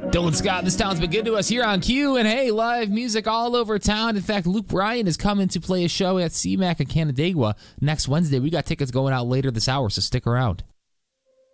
Dylan Scott, this town's been good to us here on Q, and hey, live music all over town. In fact, Luke Bryan is coming to play a show at CMAC in Canandaigua next Wednesday. We got tickets going out later this hour, so stick around.